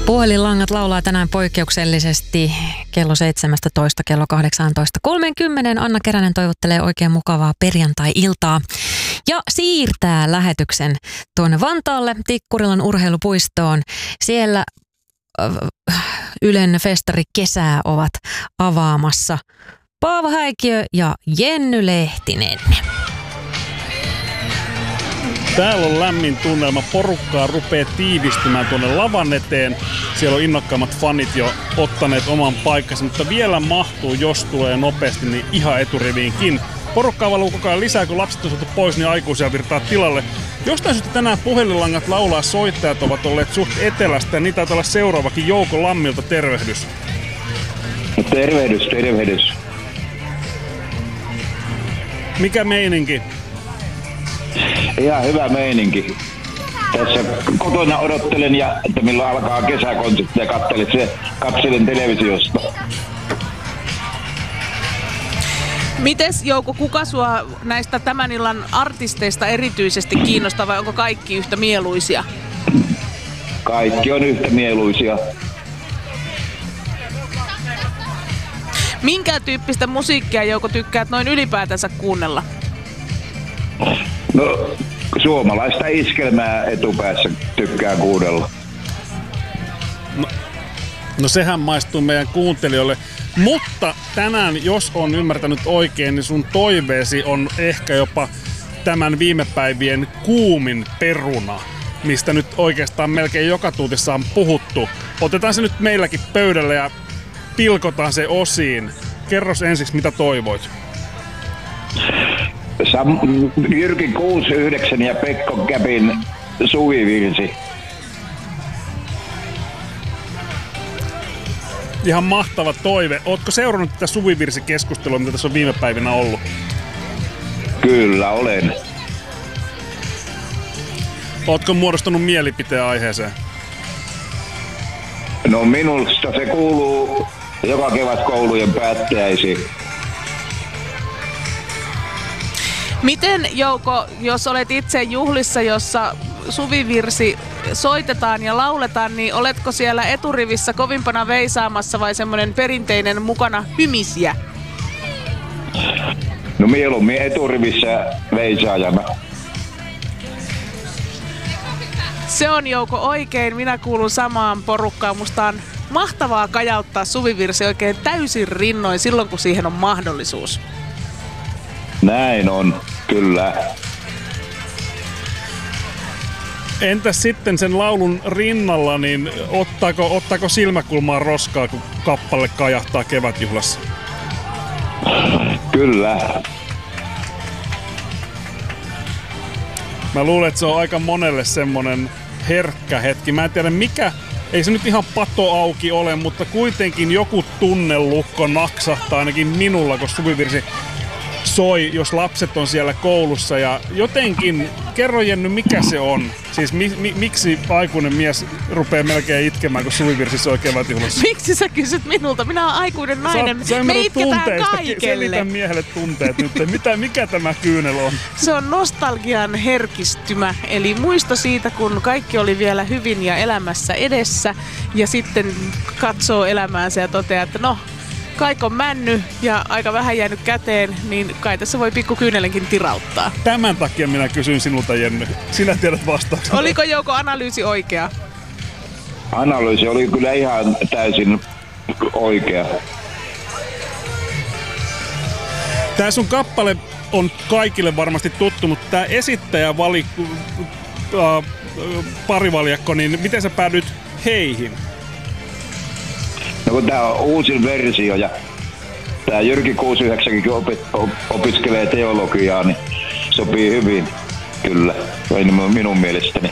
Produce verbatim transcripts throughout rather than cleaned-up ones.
Puhelinlangat laulaa tänään poikkeuksellisesti kello seitsemästätoista kello kahdeksantoista kolmekymmentä. Anna Keränen toivottelee oikein mukavaa perjantai-iltaa ja siirtää lähetyksen tuonne Vantaalle Tikkurilan urheilupuistoon. Siellä äh, Ylen festari kesää ovat avaamassa Paavo Häikiö ja Jenny Lehtinen. Täällä on lämmin tunnelma. Porukkaa rupeaa tiivistymään tuonne lavan eteen. Siellä on innokkaimmat fanit jo ottaneet oman paikkansa, mutta vielä mahtuu, jos tulee nopeasti, niin ihan eturiviinkin. Porukkaa valuu koko ajan lisää, kun lapset on saatu pois, niin aikuisia virtaa tilalle. Jostain syystä tänään puhelinlangat laulaa, soittajat ovat olleet suht etelästä ja niitä taitaa olla seuraavakin. Jouko Lammilta, tervehdys. Tervehdys, tervehdys. Mikä meininki? Ihan hyvä meininki. Tässä kotona odottelen, ja että milloin alkaa kesäkonsertti ja katselen, se, katselen televisiosta. Mites Jouko, kuka sua näistä tämän illan artisteista erityisesti kiinnostaa vai onko kaikki yhtä mieluisia? Kaikki on yhtä mieluisia. Minkä tyyppistä musiikkia, Jouko, tykkäät noin ylipäätänsä kuunnella? No, suomalaista iskelmää etupäässä tykkää kuunnella. No, no sehän maistuu meidän kuuntelijoille. Mutta tänään, jos on ymmärtänyt oikein, niin sun toiveesi on ehkä jopa tämän viime päivien kuumin peruna, mistä nyt oikeastaan melkein joka tuutissa on puhuttu. Otetaan se nyt meilläkin pöydälle ja pilkotaan se osiin. Kerros ensiksi, mitä toivoit. Sam, Jyrki kuusikymmentäyhdeksän ja Pekko Käpin Suvivirsi. Ihan mahtava toive. Ootko seurannut tätä Suvivirsi-keskustelua, mitä tässä on viime päivinä ollut? Kyllä, olen. Ootko muodostanut mielipiteen aiheeseen? No minusta se kuuluu joka kevät koulujen päättäjäisiin. Miten, Jouko, jos olet itse juhlissa, jossa Suvivirsi soitetaan ja lauletaan, niin oletko siellä eturivissä kovimpana veisaamassa vai semmoinen perinteinen mukana hymisiä? No mieluummin eturivissä veisaajana. Se on, Jouko, oikein. Minä kuulun samaan porukkaan. Musta on mahtavaa kajauttaa Suvivirsi oikein täysin rinnoin silloin, kun siihen on mahdollisuus. Näin on, kyllä. Entäs sitten sen laulun rinnalla, niin ottaako, ottaako silmäkulmaa roskaa, kun kappale kajahtaa kevätjuhlassa? Kyllä. Mä luulen, että se on aika monelle semmonen herkkä hetki. Mä en tiedä mikä, ei se nyt ihan pato auki ole, mutta kuitenkin joku tunnelukko naksahtaa ainakin minulla, kun Suvivirsi soi, jos lapset on siellä koulussa. Ja jotenkin, kerro Jenny, mikä se on? Siis mi, mi, miksi aikuinen mies rupeaa melkein itkemään, kun Suvivirsi soi kevätjuhlassa? Miksi sä kysyt minulta? Minä olen aikuinen nainen. Sä, sä Me itketään tunteista. kaikelle. Selitä miehelle tunteet nyt. Mitä, mikä tämä kyynel on? Se on nostalgian herkistymä, eli muisto siitä, kun kaikki oli vielä hyvin ja elämässä edessä, ja sitten katsoo elämäänsä ja toteaa, että no, kaik on männy ja aika vähän jäänyt käteen, niin kai tässä voi pikku kyynelenkin tirauttaa. Tämän takia minä kysyn sinulta, Jenny. Sinä tiedät vastauksen. Oliko Jouko analyysi oikea? Analyysi oli kyllä ihan täysin oikea. Tää sun kappale on kaikille varmasti tuttu, mutta tää esittäjä vali, äh, parivaljakko, niin miten sä päädyit heihin? No kun tää on uusin versio ja tää Jyrki kuusikymmentäyhdeksän opet, op, opiskelee teologiaa, niin sopii hyvin kyllä, minun mielestäni.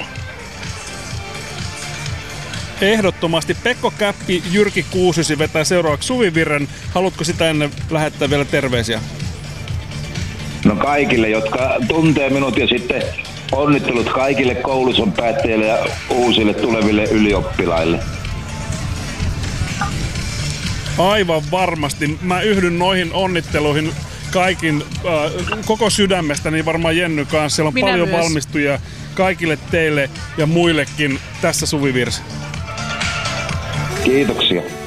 Ehdottomasti. Pekko Käppi, Jyrki Kuusysi vetää seuraavaksi Suvivirren. Haluatko sitä ennen lähettää vielä terveisiä? No kaikille, jotka tuntee minut, ja sitten onnittelut kaikille kouluson päättäjille ja uusille tuleville ylioppilaille. Aivan varmasti. Mä yhdyn noihin onnitteluihin kaikin, äh, koko sydämestä, niin varmaan Jenny kanssa. Siellä on Minä paljon myös. valmistujia kaikille teille ja muillekin tässä Suvivirsi. Kiitoksia.